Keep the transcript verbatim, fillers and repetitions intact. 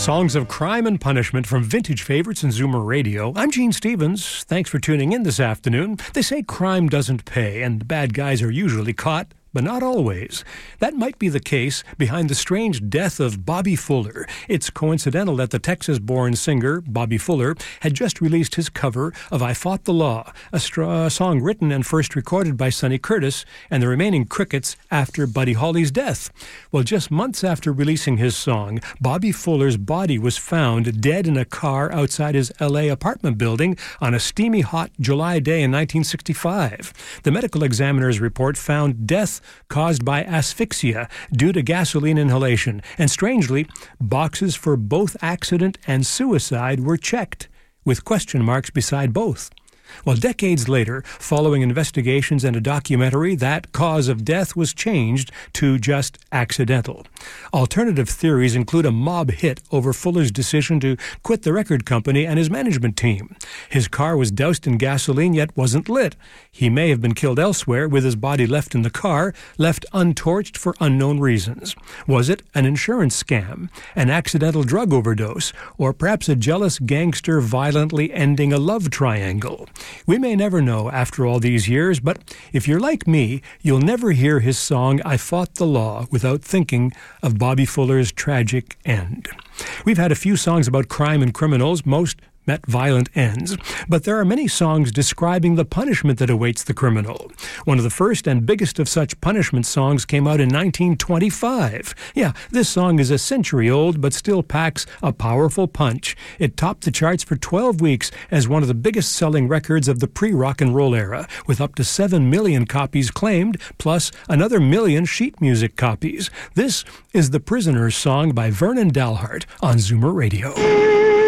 Songs of crime and punishment from vintage favorites in Zoomer Radio. I'm Gene Stevens. Thanks for tuning in this afternoon. They say crime doesn't pay, and bad guys are usually caught, but not always. That might be the case behind the strange death of Bobby Fuller. It's coincidental that the Texas-born singer, Bobby Fuller, had just released his cover of I Fought the Law, a stra- song written and first recorded by Sonny Curtis and the remaining Crickets after Buddy Holly's death. Well, just months after releasing his song, Bobby Fuller's body was found dead in a car outside his L A apartment building on a steamy hot July day in nineteen sixty-five. The medical examiner's report found death caused by asphyxia due to gasoline inhalation, and strangely, boxes for both accident and suicide were checked, with question marks beside both. Well, decades later, following investigations and a documentary, that cause of death was changed to just accidental. Alternative theories include a mob hit over Fuller's decision to quit the record company and his management team. His car was doused in gasoline yet wasn't lit. He may have been killed elsewhere with his body left in the car, left untorched for unknown reasons. Was it an insurance scam, an accidental drug overdose, or perhaps a jealous gangster violently ending a love triangle? We may never know after all these years, but if you're like me, you'll never hear his song I Fought the Law without thinking of Bobby Fuller's tragic end. We've had a few songs about crime and criminals, most met violent ends, but there are many songs describing the punishment that awaits the criminal. One of the first and biggest of such punishment songs came out in nineteen twenty-five. Yeah, this song is a century old, but still packs a powerful punch. It topped the charts for twelve weeks as one of the biggest selling records of the pre-rock and roll era, with up to seven million copies claimed, plus another million sheet music copies. This is The Prisoner's Song by Vernon Dalhart on Zoomer Radio.